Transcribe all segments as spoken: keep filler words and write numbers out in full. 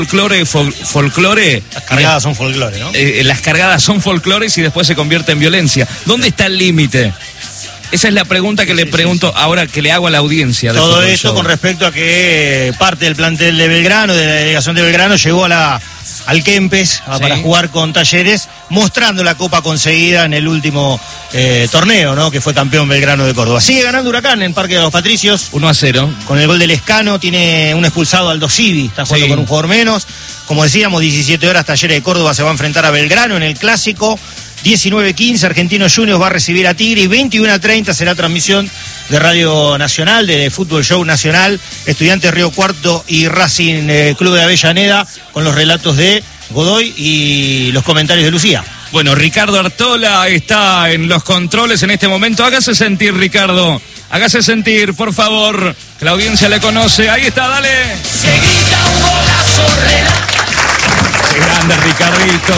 folclore, fol, folclore. Las cargadas son folclore, ¿no? Eh, las cargadas son folclores y después se convierte en violencia. ¿Dónde está el límite? Esa es la pregunta que sí, le pregunto sí, sí. ahora, que le hago a la audiencia. Todo esto show. Con respecto a que parte del plantel de Belgrano, de la delegación de Belgrano, llegó a la al Kempes sí. para jugar con Talleres, mostrando la copa conseguida en el último eh, torneo, ¿no? Que fue campeón Belgrano de Córdoba. Sigue ganando Huracán en Parque de los Patricios. uno a cero. Con el gol del Lescano, tiene un expulsado Aldo Civi, está jugando sí. con un jugador menos. Como decíamos, diecisiete horas, Talleres de Córdoba se va a enfrentar a Belgrano en el Clásico. diecinueve quince, Argentinos Juniors va a recibir a Tigre y veintiuno a treinta será transmisión de Radio Nacional, de Fútbol Show Nacional, Estudiantes Río Cuarto y Racing eh, Club de Avellaneda, con los relatos de Godoy y los comentarios de Lucía. Bueno, Ricardo Artola está en los controles en este momento. Hágase sentir, Ricardo. Hágase sentir, por favor. Que la audiencia le conoce. Ahí está, dale. Se grita un golazo, Qué grande, Ricardito.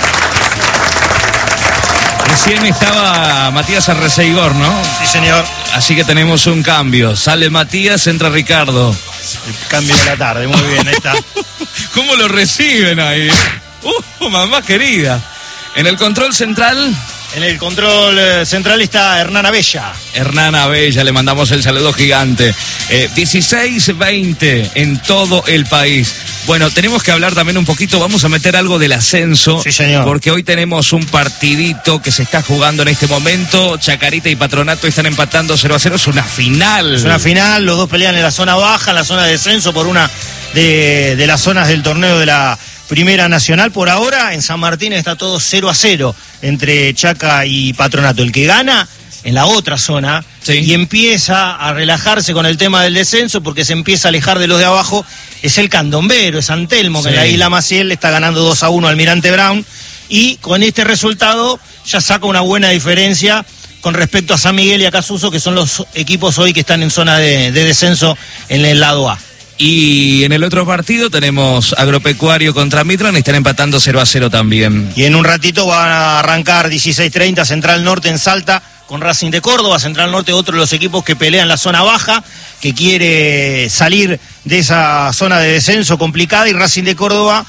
Recién estaba Matías Arreceigor, ¿no? Sí, señor. Así que tenemos un cambio. Sale Matías, entra Ricardo. El cambio de la tarde, muy bien, ahí está. ¿Cómo lo reciben ahí? Uh, mamá querida. En el control central... En el control eh, central está Hernán Abella. Hernán Abella, le mandamos el saludo gigante. Eh, dieciséis veinte en todo el país. Bueno, tenemos que hablar también un poquito, vamos a meter algo del ascenso. Sí, señor. Porque hoy tenemos un partidito que se está jugando en este momento. Chacarita y Patronato están empatando cero a cero, es una final. Es una final, los dos pelean en la zona baja, en la zona de descenso por una de, de las zonas del torneo de la Primera Nacional. Por ahora, en San Martín está todo cero a cero entre Chaca y Patronato. El que gana en la otra zona sí. y empieza a relajarse con el tema del descenso porque se empieza a alejar de los de abajo es el Candombero, es San Telmo, sí. que en la Isla Maciel le está ganando dos a uno al Almirante Brown, y con este resultado ya saca una buena diferencia con respecto a San Miguel y a Casuso, que son los equipos hoy que están en zona de, de descenso en el lado A. Y en el otro partido tenemos Agropecuario contra Mitran, están empatando cero a cero también. Y en un ratito van a arrancar dieciséis treinta Central Norte en Salta con Racing de Córdoba. Central Norte, otro de los equipos que pelean la zona baja, que quiere salir de esa zona de descenso complicada, y Racing de Córdoba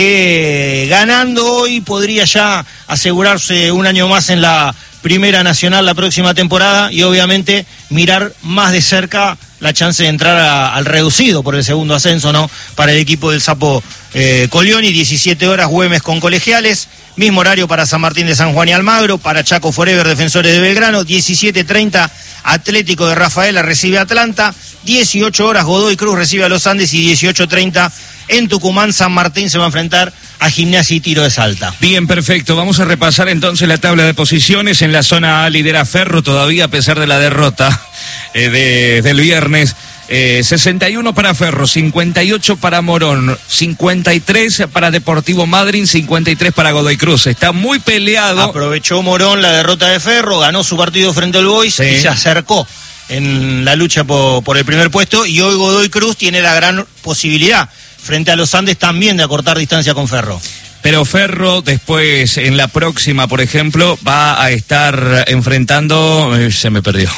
que ganando hoy podría ya asegurarse un año más en la Primera Nacional la próxima temporada, y obviamente mirar más de cerca la chance de entrar a, al reducido por el segundo ascenso, ¿no? Para el equipo del Sapo eh, Colioni. diecisiete horas Güemes con Colegiales, mismo horario para San Martín de San Juan y Almagro, para Chaco Forever, Defensores de Belgrano. diecisiete treinta Atlético de Rafaela recibe a Atlanta, dieciocho horas Godoy Cruz recibe a Los Andes, y dieciocho treinta en Tucumán San Martín se va a enfrentar a Gimnasia y Tiro de Salta. Bien, perfecto. Vamos a repasar entonces la tabla de posiciones. En la zona A lidera Ferro todavía a pesar de la derrota eh, de, del viernes. Eh, sesenta y uno para Ferro, cincuenta y ocho para Morón, cincuenta y tres para Deportivo Madryn, cincuenta y tres para Godoy Cruz. Está muy peleado. Aprovechó Morón la derrota de Ferro, ganó su partido frente al Boys sí. y se acercó en la lucha por, por el primer puesto, y hoy Godoy Cruz tiene la gran posibilidad frente a los Andes también de acortar distancia con Ferro. Pero Ferro después, en la próxima, por ejemplo, va a estar enfrentando... Eh, se me perdió.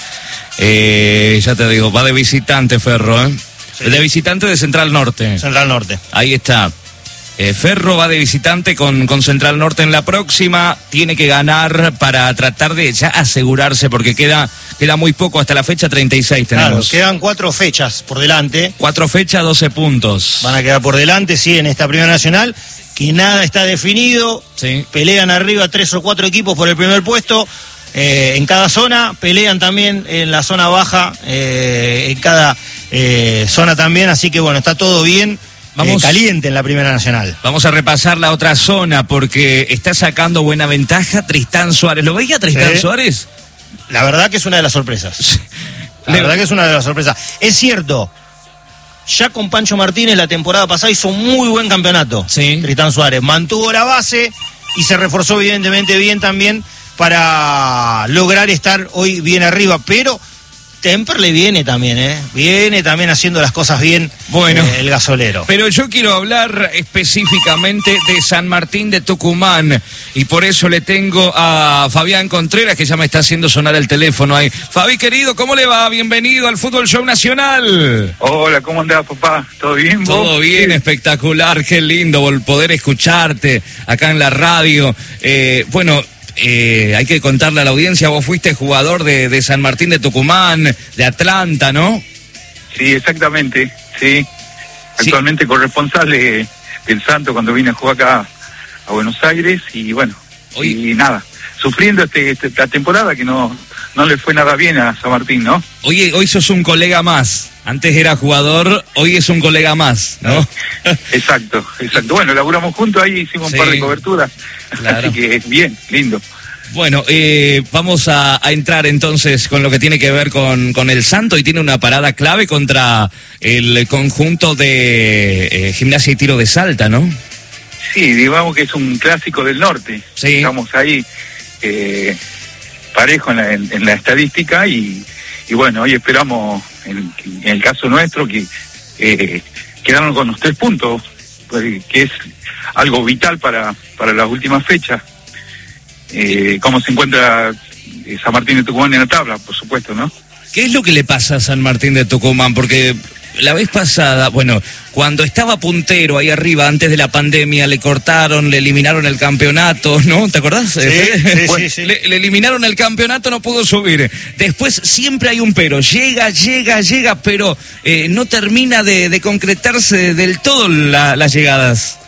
Eh, ya te digo, va de visitante Ferro, ¿eh? Sí. De visitante de Central Norte. Central Norte. Ahí está. Eh, Ferro va de visitante con, con Central Norte en la próxima. Tiene que ganar para tratar de ya asegurarse, porque queda, queda muy poco hasta la fecha treinta y seis tenemos. Claro, quedan cuatro fechas por delante. Cuatro fechas, doce puntos. Van a quedar por delante, sí, en esta Primera Nacional, que nada está definido. Sí. Pelean arriba tres o cuatro equipos por el primer puesto. Eh, en cada zona, pelean también en la zona baja, eh, en cada eh, zona también, así que bueno, está todo bien. Vamos, eh, caliente en la Primera Nacional. Vamos a repasar la otra zona porque está sacando buena ventaja Tristán Suárez. ¿Lo veía Tristán ¿Sí? Suárez? La verdad que es una de las sorpresas. La Le... verdad que es una de las sorpresas. Es cierto, ya con Pancho Martínez la temporada pasada hizo un muy buen campeonato. Sí. Tristán Suárez mantuvo la base y se reforzó evidentemente bien también para lograr estar hoy bien arriba, pero Temperley viene también, ¿eh? Viene también haciendo las cosas bien, bueno, eh, el gasolero. Pero yo quiero hablar específicamente de San Martín de Tucumán y por eso le tengo a Fabián Contreras, que ya me está haciendo sonar el teléfono ahí. Fabi, querido, ¿cómo le va? Bienvenido al Fútbol Show Nacional. Hola, ¿cómo andás, papá? ¿Todo bien, vos? Todo bien, sí. Espectacular, qué lindo poder escucharte acá en la radio. Eh, bueno... Eh, hay que contarle a la audiencia, vos fuiste jugador de, de San Martín de Tucumán, de Atlanta, ¿no? Sí, exactamente, sí. Actualmente sí. Corresponsal de, del Santo cuando vine a jugar acá a Buenos Aires y bueno, Hoy... y nada, sufriendo este, este, esta temporada que no, no le fue nada bien a San Martín, ¿no? Oye, hoy sos un colega más. Antes era jugador, hoy es un colega más, ¿no? Exacto, exacto. Bueno, laburamos juntos ahí, hicimos sí, un par de coberturas. Claro. Así que bien, lindo. Bueno, eh, vamos a, a entrar entonces con lo que tiene que ver con, con el Santo y tiene una parada clave contra el conjunto de eh, Gimnasia y Tiro de Salta, ¿no? Sí, digamos que es un clásico del norte. Sí. Estamos ahí eh, parejo en la, en, en la estadística y, y bueno, hoy esperamos... En, en el caso nuestro, que eh, quedaron con los tres puntos, pues, que es algo vital para, para las últimas fechas. Eh, ¿Cómo se encuentra San Martín de Tucumán en la tabla, por supuesto, no? ¿Qué es lo que le pasa a San Martín de Tucumán? Porque la vez pasada, bueno, cuando estaba puntero ahí arriba, antes de la pandemia, le cortaron, le eliminaron el campeonato, ¿no? ¿Te acordás? Sí, sí, sí, sí. Le, le eliminaron el campeonato, no pudo subir. Después siempre hay un pero. Llega, llega, llega, pero eh, no termina de, de concretarse del todo la, las llegadas.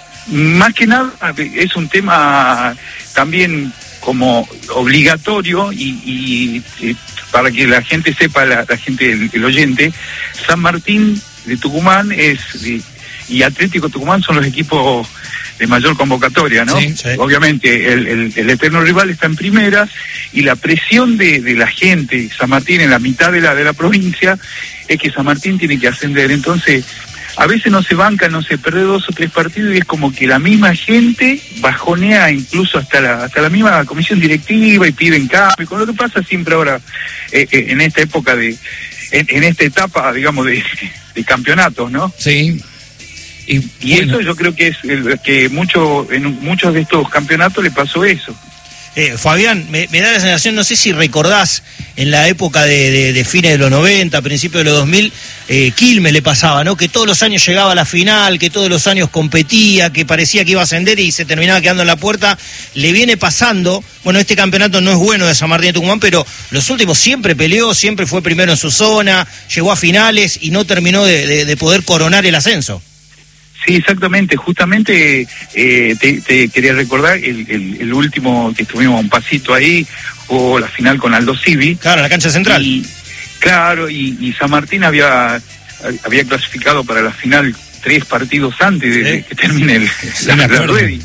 Más que nada, es un tema también como obligatorio y... y, y para que la gente sepa, la, la gente, el, el oyente, San Martín de Tucumán es y, y Atlético Tucumán son los equipos de mayor convocatoria, ¿no? Sí, sí. Obviamente el, el, el eterno rival está en primera y la presión de, de la gente, San Martín en la mitad de la de la provincia, es que San Martín tiene que ascender. Entonces, a veces no se banca, no se pierde dos o tres partidos y es como que la misma gente bajonea incluso hasta la hasta la misma comisión directiva y piden cambio, con lo que pasa siempre ahora eh, eh, en esta época de en, en esta etapa, digamos, de, de campeonatos, ¿no? Sí. Y, y bueno. Eso yo creo que es el, que mucho en muchos de estos campeonatos le pasó eso. Eh, Fabián, me, me da la sensación, no sé si recordás, en la época de, de, de fines de los noventa, principios de los dos mil, eh, Quilmes le pasaba, ¿no? Que todos los años llegaba a la final, que todos los años competía, que parecía que iba a ascender y se terminaba quedando en la puerta. Le viene pasando, bueno, este campeonato no es bueno de San Martín de Tucumán, pero los últimos siempre peleó, siempre fue primero en su zona, llegó a finales y no terminó de, de, de poder coronar el ascenso. Sí, exactamente. Justamente eh, te, te quería recordar el, el, el último que estuvimos un pasito ahí, jugó la final con Aldo Civi. Claro, en la cancha central. Y, claro, y, y San Martín había había clasificado para la final tres partidos antes de, de que termine el, sí, la, la ready.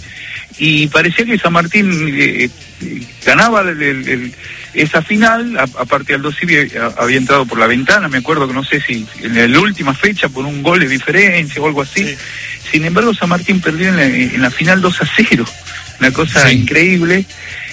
Y parecía que San Martín eh, ganaba el, el, el, esa final. A, aparte Aldo Civi había entrado por la ventana, me acuerdo que no sé si en la última fecha por un gol de diferencia o algo así. Sí. Sin embargo, San Martín perdió en la, en la final dos a cero, una cosa sí. increíble.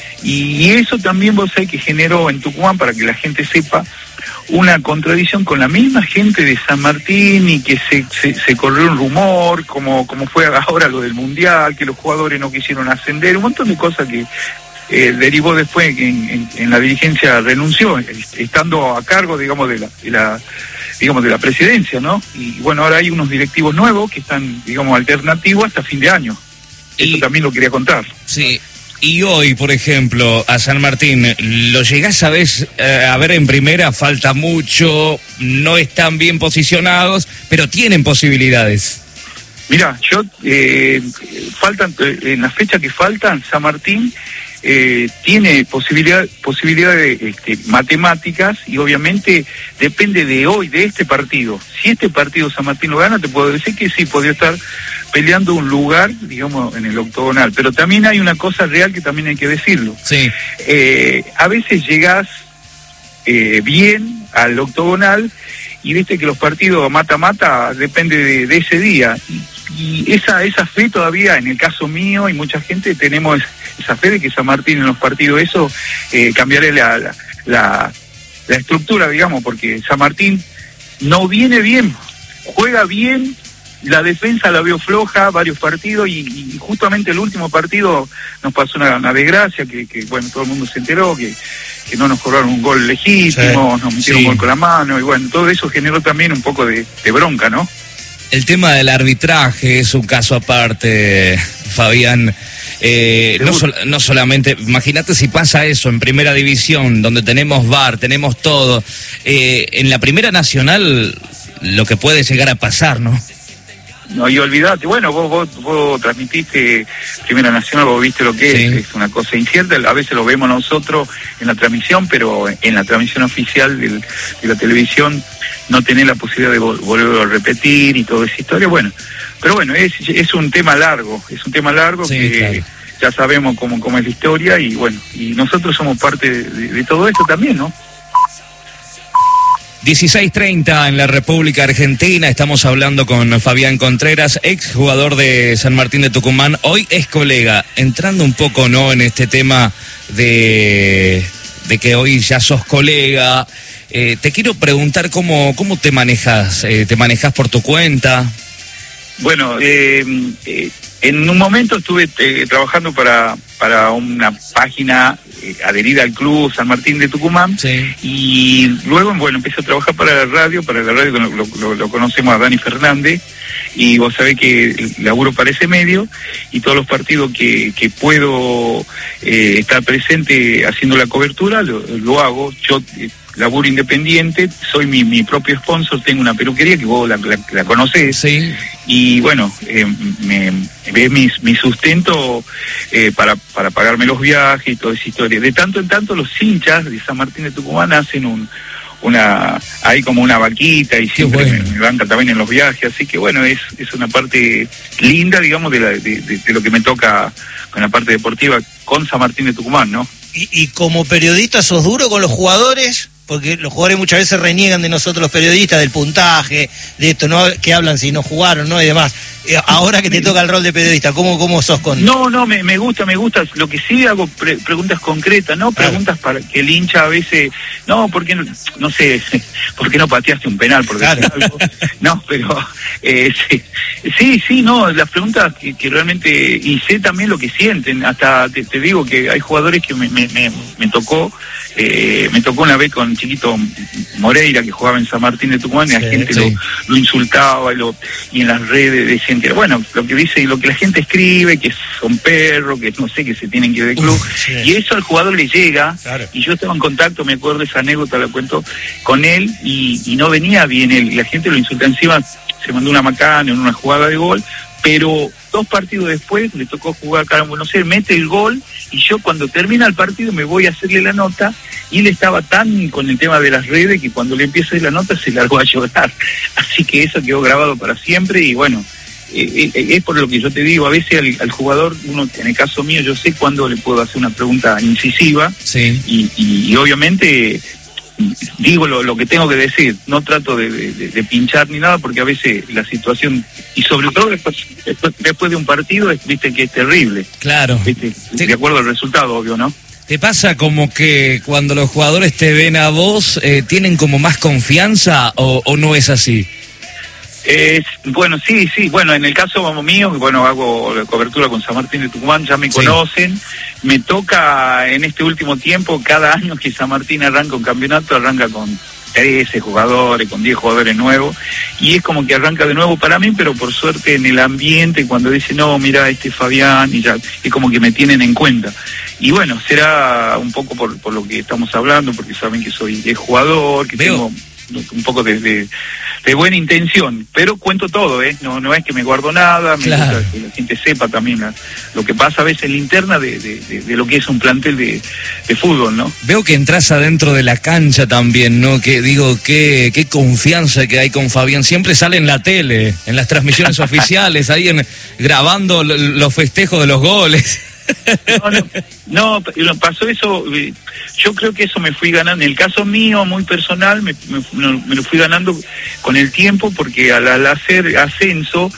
Y eso también vos sabés que generó en Tucumán, para que la gente sepa, una contradicción con la misma gente de San Martín y que se, se, se corrió un rumor, como, como fue ahora lo del Mundial, que los jugadores no quisieron ascender, un montón de cosas que eh, derivó después que en, en, en la dirigencia renunció, estando a cargo, digamos, de la... De la digamos, de la presidencia, ¿no? Y bueno, ahora hay unos directivos nuevos que están, digamos, alternativos hasta fin de año. Eso y, también lo quería contar. Sí, y hoy, por ejemplo, a San Martín, ¿lo llegás a ver, eh, a ver en primera? Falta mucho, no están bien posicionados, pero tienen posibilidades. Mira, yo, eh, faltan, en la fecha que faltan, San Martín Eh, tiene posibilidad, posibilidades este, matemáticas y obviamente depende de hoy, de este partido. Si este partido San Martín lo gana, te puedo decir que sí, podría estar peleando un lugar, digamos, en el octogonal. Pero también hay una cosa real que también hay que decirlo. Sí. Eh, a veces llegás eh, bien al octogonal y viste que los partidos mata-mata depende de, de ese día. Y, y esa, esa fe todavía, en el caso mío y mucha gente, tenemos esa fe de que San Martín en los partidos, eso, eh, cambiarle la, la, la, la estructura, digamos, porque San Martín no viene bien, juega bien, la defensa la veo floja varios partidos y, y justamente el último partido nos pasó una, una desgracia que, que, bueno, todo el mundo se enteró que, que no nos cobraron un gol legítimo, sí, nos metieron sí. un gol con la mano y bueno, todo eso generó también un poco de, de bronca, ¿no? El tema del arbitraje es un caso aparte, Fabián. Eh, no, sol, no solamente, imagínate si pasa eso en Primera División, donde tenemos V A R, tenemos todo. Eh, en la Primera Nacional, lo que puede llegar a pasar, ¿no? No, y olvidate, bueno, vos, vos, vos transmitiste Primera Nacional, vos viste lo que sí. es, es una cosa incierta, a veces lo vemos nosotros en la transmisión, pero en la transmisión oficial del, de la televisión no tenés la posibilidad de volverlo a repetir y toda esa historia, bueno, pero bueno, es, es un tema largo, es un tema largo sí, que claro. ya sabemos cómo, cómo es la historia y bueno, y nosotros somos parte de, de, de todo esto también, ¿no? dieciséis treinta en la República Argentina, estamos hablando con Fabián Contreras, ex jugador de San Martín de Tucumán, hoy es colega, entrando un poco no en este tema de, de que hoy ya sos colega, eh, te quiero preguntar cómo, cómo te manejas, eh, ¿te manejas por tu cuenta? Bueno, eh, eh, en un momento estuve eh, trabajando para, para una página eh, adherida al club San Martín de Tucumán sí. y luego, bueno, empecé a trabajar para la radio, para la radio lo, lo, lo conocemos a Dani Fernández y vos sabés que laburo para ese medio y todos los partidos que, que puedo eh, estar presente haciendo la cobertura lo, lo hago. Yo eh, laburo independiente, soy mi, mi propio sponsor, tengo una peluquería que vos la, la, la conocés sí. y bueno, eh, me, me mi, mi sustento eh, para, para pagarme los viajes y toda esa historia. De tanto en tanto los hinchas de San Martín de Tucumán hacen un una hay como una vaquita y siempre bueno. me, me bancan también en los viajes, así que bueno, es, es una parte linda, digamos, de, la, de, de, de lo que me toca con la parte deportiva con San Martín de Tucumán, ¿no? Y, y como periodista, ¿sos duro con los jugadores? Porque los jugadores muchas veces reniegan de nosotros los periodistas, del puntaje, de esto, ¿no? Que hablan si no jugaron, ¿no? Y demás. Ahora que te toca el rol de periodista, ¿cómo, cómo sos con...? No, no, me, me gusta, me gusta. Lo que sí hago pre preguntas concretas, ¿no? Preguntas claro. para que el hincha a veces... No, ¿por qué no, no sé, por qué no pateaste un penal? Porque claro. algo? No, pero... Eh, sí, sí, sí, no, las preguntas que, que realmente... Y sé también lo que sienten. Hasta te, te digo que hay jugadores que me, me, me, me tocó... Eh, me tocó una vez con Chiquito Moreira, que jugaba en San Martín de Tucumán, y la sí, gente sí. Lo, lo insultaba y, lo, y en las redes decían que, bueno, lo que dice y lo que la gente escribe, que son perros, que no sé, que se tienen que ir del club, Uf, sí. y eso al jugador le llega, claro. y yo estaba en contacto, me acuerdo de esa anécdota, la cuento con él, y, y no venía bien él, y la gente lo insulta encima, se mandó una macana en una jugada de gol, pero dos partidos después le tocó jugar acá en Buenos Aires, mete el gol y yo cuando termina el partido me voy a hacerle la nota y él estaba tan con el tema de las redes que cuando le empiezo a hacer la nota se largó a llorar, así que eso quedó grabado para siempre y bueno, eh, eh, es por lo que yo te digo, a veces al, al jugador, uno en el caso mío yo sé cuándo le puedo hacer una pregunta incisiva sí. y, y, y obviamente... digo lo, lo que tengo que decir, no trato de, de, de pinchar ni nada porque a veces la situación, y sobre todo después, después, después de un partido, es, viste que es terrible. Claro. ¿Viste? De acuerdo al resultado, obvio, ¿no? ¿Te pasa como que cuando los jugadores te ven a vos, eh, tienen como más confianza o, o no es así? Eh, bueno, sí, sí, bueno, en el caso vamos mío, bueno, hago la cobertura con San Martín de Tucumán, ya me sí. conocen, me toca en este último tiempo, cada año que San Martín arranca un campeonato, arranca con trece jugadores, con diez jugadores nuevos, y es como que arranca de nuevo para mí, pero por suerte en el ambiente, cuando dicen, no, mira, este Fabián, y ya, es como que me tienen en cuenta. Y bueno, será un poco por, por lo que estamos hablando, porque saben que soy ex jugador, que Veo. tengo un poco de, de, de buena intención, pero cuento todo, ¿eh? No, no es que me guardo nada, me claro. gusta que la gente sepa también la, lo que pasa a veces en la interna de, de, de, de lo que es un plantel de, de fútbol, ¿no? Veo que entras adentro de la cancha también, ¿no? Que digo, qué, qué confianza que hay con Fabián, siempre sale en la tele, en las transmisiones oficiales, ahí en, grabando los festejos de los goles. No, no, No, pasó eso, yo creo que eso me fui ganando, en el caso mío, muy personal, me, me, me lo fui ganando con el tiempo, porque al, al hacer ascenso,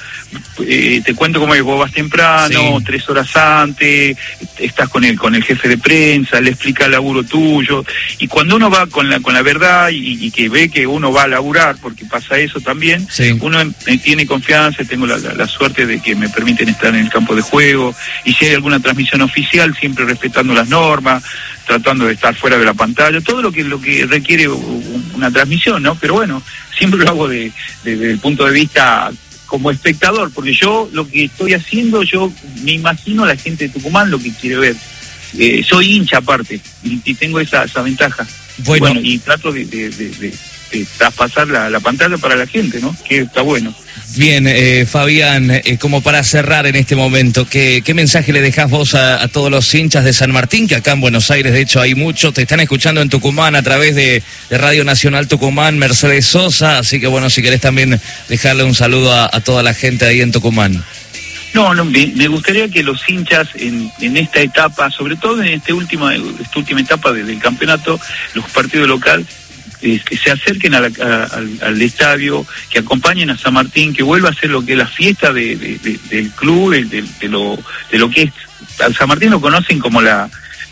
eh, te cuento cómo es, vos vas temprano, sí. tres horas antes, estás con el con el jefe de prensa, le explica el laburo tuyo, y cuando uno va con la con la verdad y, y que ve que uno va a laburar, porque pasa eso también, sí. uno me tiene confianza, tengo la, la, la suerte de que me permiten estar en el campo de juego, y si hay alguna transmisión oficial, siempre respetando las normas, tratando de estar fuera de la pantalla, todo lo que lo que requiere una transmisión, ¿no? Pero bueno, siempre lo hago de, de, desde el punto de vista como espectador, porque yo lo que estoy haciendo, yo me imagino a la gente de Tucumán lo que quiere ver. Eh, soy hincha aparte, y, y tengo esa, esa ventaja. Bueno, bueno y trato de, de, de, de, de traspasar la, la pantalla para la gente, ¿no? Que está bueno. Bien, eh, Fabián, eh, como para cerrar en este momento, ¿qué, qué mensaje le dejás vos a, a todos los hinchas de San Martín? Que acá en Buenos Aires, de hecho, hay muchos, te están escuchando en Tucumán a través de, de Radio Nacional Tucumán, Mercedes Sosa, así que bueno, si querés también dejarle un saludo a, a toda la gente ahí en Tucumán. No, no, me, me gustaría que los hinchas en, en esta etapa, sobre todo en este último, esta última etapa de, del campeonato, los partidos locales, que se acerquen a la, a, al, al estadio, que acompañen a San Martín, que vuelva a ser lo que es la fiesta de, de, de, del club, de, de, de, lo, de lo que es. Al San Martín lo conocen como la,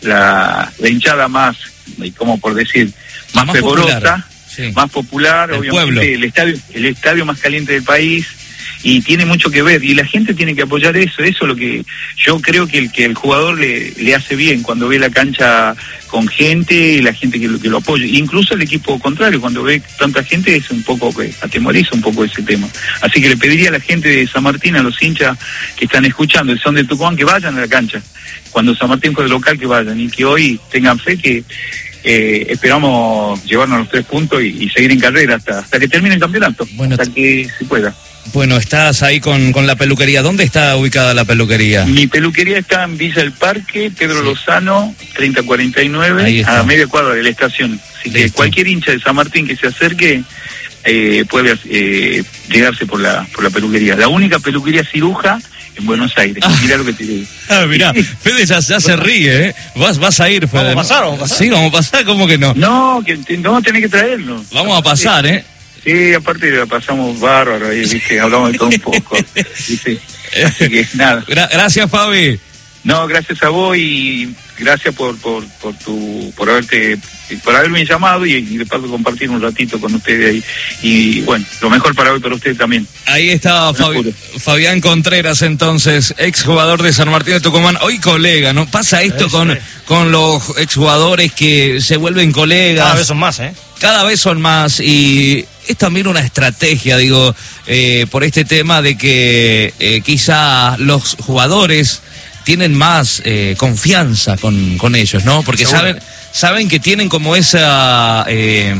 la, la hinchada más, como por decir, más, más fervorosa, popular, sí. más popular, el obviamente, pueblo. el estadio, el estadio más caliente del país. Y tiene mucho que ver, y la gente tiene que apoyar eso, eso es lo que yo creo que el que el jugador le, le hace bien, cuando ve la cancha con gente y la gente que lo, que lo apoya, incluso el equipo contrario, cuando ve tanta gente es un poco, que atemoriza un poco ese tema. Así que le pediría a la gente de San Martín, a los hinchas que están escuchando, que son de Tucumán, que vayan a la cancha, cuando San Martín juegue local, que vayan, y que hoy tengan fe que Eh, esperamos llevarnos los tres puntos y, y seguir en carrera hasta hasta que termine el campeonato, bueno, hasta que se pueda. Bueno, estás ahí con, con la peluquería. ¿Dónde está ubicada la peluquería? Mi peluquería está en Villa del Parque, Pedro sí. Lozano, treinta cuarenta y nueve, a media cuadra de la estación. Así Listo. que cualquier hincha de San Martín que se acerque eh, puede eh, llegarse por la por la peluquería. La única peluquería ciruja en Buenos Aires. Ah. Mirá lo que te digo. Ah, mirá, Fede ya, ya se ríe, ¿eh? Vas, vas a ir, Fede. ¿Vamos a pasar? ¿Vamos a pasar? Sí, vamos a pasar, ¿cómo que no? No, que no tenés que traerlo. Vamos a pasar, ¿eh? Sí, aparte la pasamos bárbaro ahí, ¿viste? Hablamos de todo un poco, ¿viste? Así que nada. Gra- gracias, Fabi. No, gracias a vos y gracias por por por tu por haberte por haberme llamado y, y de paso compartir un ratito con ustedes ahí. Y bueno, lo mejor para hoy para ustedes también. Ahí está Fabi- Fabián Contreras, entonces, exjugador de San Martín de Tucumán, hoy colega, ¿no? Pasa esto sí, con, sí. con los exjugadores que se vuelven colegas. Cada vez son más, ¿eh? Cada vez son más, y es también una estrategia, digo, eh, por este tema de que eh, quizá los jugadores tienen más eh, confianza con, con ellos, ¿no? Porque Seguro. saben saben que tienen como esa... Eh...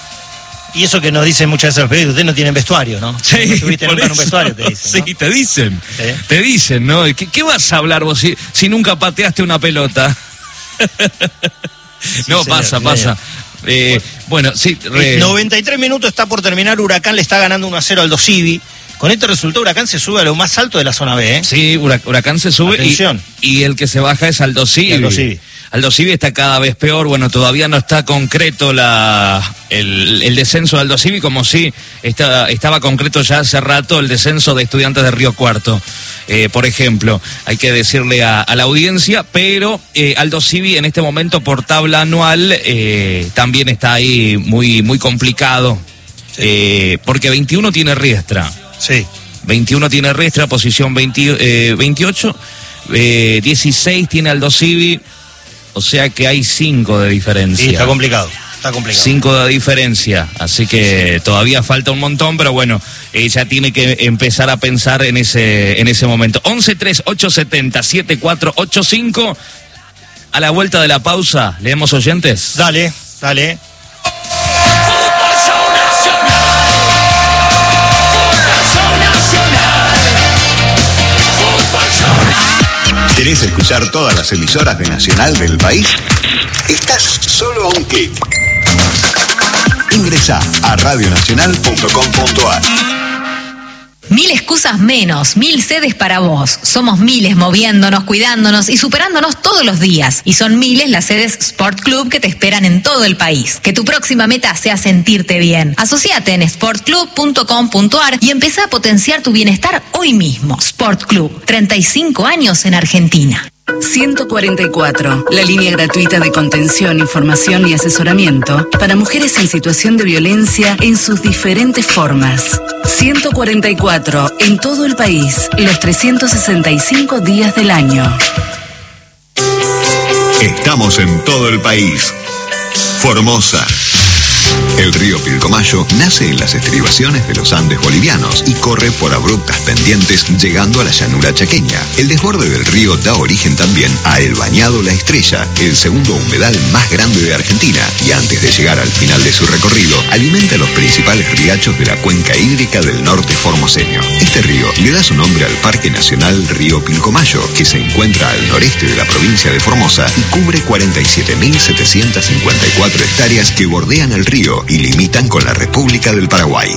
Y eso que nos dicen muchas veces los periodistas, ustedes no tienen vestuario, ¿no? Sí, no estuviste nunca en un vestuario, te dicen, ¿no? Sí, te dicen, ¿Sí? te dicen, ¿no? ¿Qué, qué vas a hablar vos si, si nunca pateaste una pelota? Sí, no, señor, pasa, señor. pasa. Eh, bueno, sí. Re... noventa y tres minutos está por terminar, Huracán le está ganando uno a cero al Dosivi. Con este resultado, Huracán se sube a lo más alto de la zona B, ¿eh? Sí, Huracán se sube y, y el que se baja es Aldo Civi. Aldo Civi. Aldo Civi está cada vez peor, bueno, todavía no está concreto la el, el descenso de Aldo Civi, como si está, estaba concreto ya hace rato el descenso de Estudiantes de Río Cuarto, eh, por ejemplo. Hay que decirle a, a la audiencia, pero eh, Aldo Civi en este momento por tabla anual eh, también está ahí muy, muy complicado, sí. eh, porque veintiuno tiene Riestra. Sí. veintiuno tiene Riestra, posición veinte, eh, veintiocho, eh, dieciséis tiene Aldo Civi, o sea que hay cinco de diferencia. Sí, está complicado, está complicado. cinco de diferencia, así que todavía falta un montón, pero bueno, ella eh, tiene que empezar a pensar en ese en ese momento. once tres ocho siete cero siete cuatro ocho cinco, a la vuelta de la pausa, ¿leemos oyentes? Dale, dale. ¿Querés escuchar todas las emisoras de Nacional del país? Estás solo a un clic. Ingresá a radio nacional punto com punto a r. Mil excusas menos, mil sedes para vos. Somos miles moviéndonos, cuidándonos y superándonos todos los días. Y son miles las sedes Sport Club que te esperan en todo el país. Que tu próxima meta sea sentirte bien. Asociate en sport club punto com punto a r y empezá a potenciar tu bienestar hoy mismo. Sport Club, treinta y cinco años en Argentina. ciento cuarenta y cuatro, la línea gratuita de contención, información y asesoramiento para mujeres en situación de violencia en sus diferentes formas. ciento cuarenta y cuatro, en todo el país, los trescientos sesenta y cinco días del año. Estamos en todo el país. Formosa. El río Pilcomayo nace en las estribaciones de los Andes bolivianos y corre por abruptas pendientes llegando a la llanura chaqueña. El desborde del río da origen también a el Bañado La Estrella, el segundo humedal más grande de Argentina, y antes de llegar al final de su recorrido, alimenta los principales riachos de la cuenca hídrica del norte formoseño. Este río le da su nombre al Parque Nacional Río Pilcomayo, que se encuentra al noreste de la provincia de Formosa y cubre cuarenta y siete mil setecientas cincuenta y cuatro hectáreas que bordean el río y limitan con la República del Paraguay.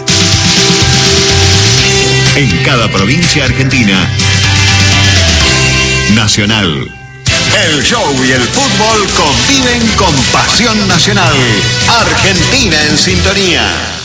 En cada provincia argentina, Nacional. El show y el fútbol conviven con pasión nacional. Argentina en sintonía.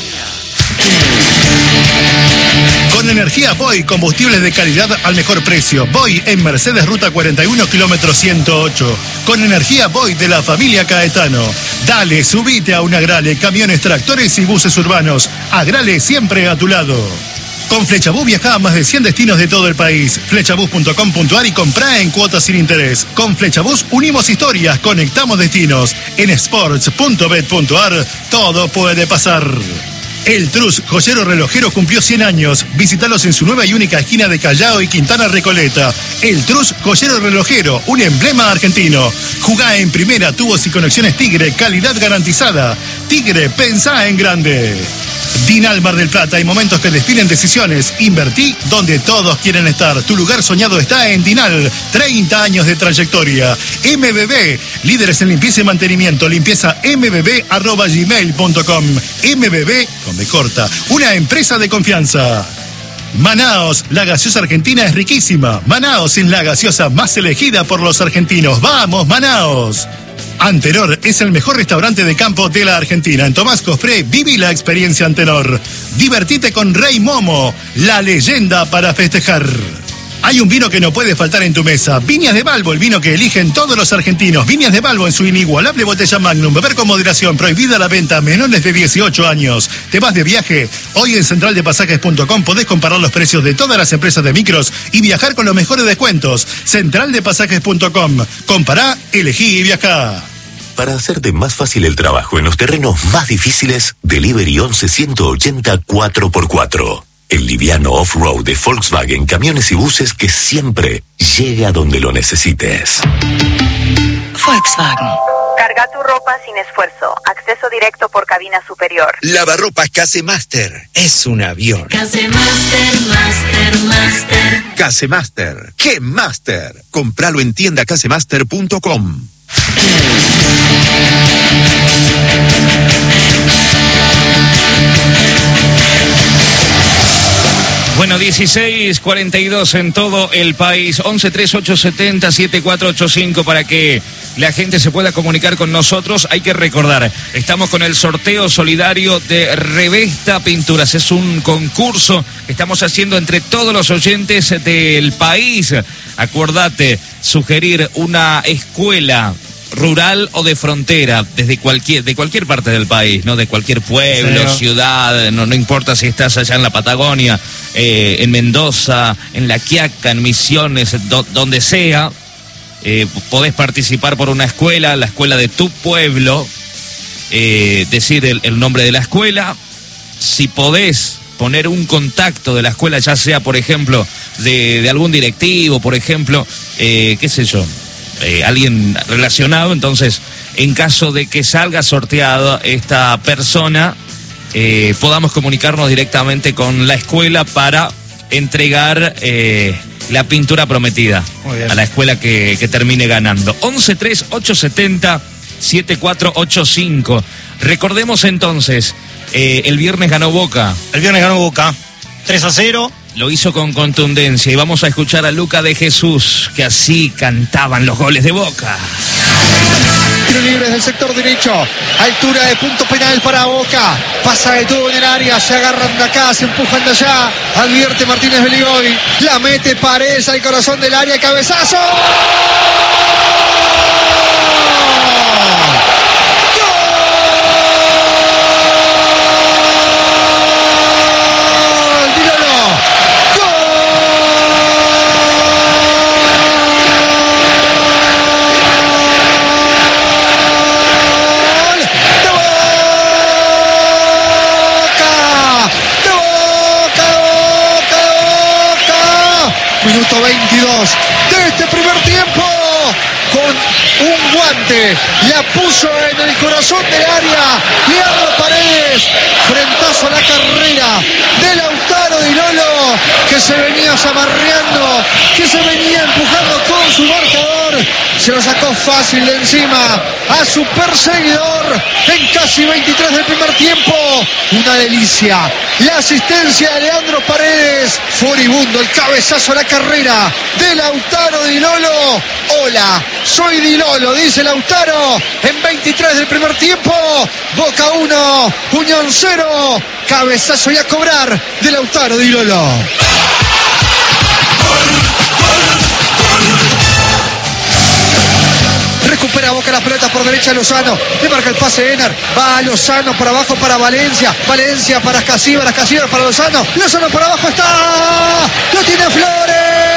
Con energía Boy, combustibles de calidad al mejor precio. Boy en Mercedes Ruta cuarenta y uno, kilómetro ciento ocho. Con energía Boy de la familia Caetano. Dale, subite a un Agrale, camiones, tractores y buses urbanos. Agrale siempre a tu lado. Con Flechabús viaja a más de cien destinos de todo el país. flechabús punto com punto a r y comprá en cuotas sin interés. Con Flechabús unimos historias, conectamos destinos. En sports punto bet punto a r todo puede pasar. El Trus, joyero relojero, cumplió cien años. Visítalos en su nueva y única esquina de Callao y Quintana Recoleta. El Trus, joyero relojero, un emblema argentino. Jugá en primera, tubos y conexiones Tigre, calidad garantizada. Tigre, pensá en grande. Dinal Mar del Plata, hay momentos que definen decisiones. Invertí donde todos quieren estar. Tu lugar soñado está en Dinal. treinta años de trayectoria. M B B, líderes en limpieza y mantenimiento. Limpieza m b b arroba gmail punto com. M B B, con B corta, una empresa de confianza. Manaos, la gaseosa argentina es riquísima. Manaos es la gaseosa más elegida por los argentinos. ¡Vamos, Manaos! Antenor es el mejor restaurante de campo de la Argentina. En Tomás Cofré, viví la experiencia Antenor. Divertite con Rey Momo, la leyenda para festejar. Hay un vino que no puede faltar en tu mesa. Viñas de Balbo, el vino que eligen todos los argentinos. Viñas de Balbo en su inigualable botella Magnum. Beber con moderación. Prohibida la venta a menores de dieciocho años. ¿Te vas de viaje? Hoy en central de pasajes punto com podés comparar los precios de todas las empresas de micros y viajar con los mejores descuentos. central de pasajes punto com. Compará, elegí y viajá. Para hacerte más fácil el trabajo en los terrenos más difíciles, Delivery once ciento ochenta cuatro por cuatro. El liviano off-road de Volkswagen, camiones y buses que siempre llega donde lo necesites. Volkswagen. Carga tu ropa sin esfuerzo. Acceso directo por cabina superior. Lavarropas Casemaster. Es un avión. Casemaster, Master, Master. Casemaster. ¡Qué Master! Compralo en tienda casemaster punto com. Bueno, dieciséis cuarenta y dos en todo el país. once treinta y ocho setenta setenta y cuatro ochenta y cinco para que la gente se pueda comunicar con nosotros. Hay que recordar, estamos con el sorteo solidario de Revesta Pinturas. Es un concurso que estamos haciendo entre todos los oyentes del país. Acordate, sugerir una escuela rural o de frontera, desde cualquier, de cualquier parte del país, ¿no? De cualquier pueblo, sí, ciudad, no, no importa si estás allá en la Patagonia, eh, en Mendoza, en La Quiaca, en Misiones, do, donde sea, eh, podés participar por una escuela, la escuela de tu pueblo, eh, decir el, el nombre de la escuela, si podés poner un contacto de la escuela, ya sea, por ejemplo, de, de algún directivo, por ejemplo, eh, qué sé yo, Eh, alguien relacionado, entonces en caso de que salga sorteada esta persona, eh, podamos comunicarnos directamente con la escuela para entregar eh, la pintura prometida a la escuela que, que termine ganando. once treinta y ocho setenta setenta y cuatro ochenta y cinco. Recordemos entonces, eh, el viernes ganó Boca. El viernes ganó Boca tres a cero. Lo hizo con contundencia y vamos a escuchar a Luca de Jesús, que así cantaban los goles de Boca. Tiro libre desde el sector derecho, altura de punto penal para Boca, pasa de todo en el área, se agarran de acá, se empujan de allá, advierte Martínez Beligoy, la mete Paredes al corazón del área, cabezazo. Minuto veintidós de este primer tiempo, con un guante, la puso en el corazón del área, Leandro Paredes, frentazo a la carrera de Lautaro Di Lolo, que se venía zamarreando, que se venía empujando con su marcador, se lo sacó fácil de encima a su perseguidor en casi veintitrés del primer tiempo. Una delicia, la asistencia de Leandro Paredes, furibundo el cabezazo a la carrera de Lautaro Di Lolo. Hola, soy Di Lolo, dice Lautaro en veintitrés del primer tiempo. Boca uno, Unión cero, cabezazo y a cobrar de Lautaro Di Lolo. Recupera Boca las pelotas por derecha Lozano. Le marca el pase Ener. Va a Lozano por abajo para Valencia. Valencia para Casíbaras. Casíbaras para Lozano. Lozano por abajo está. Lo tiene Flores.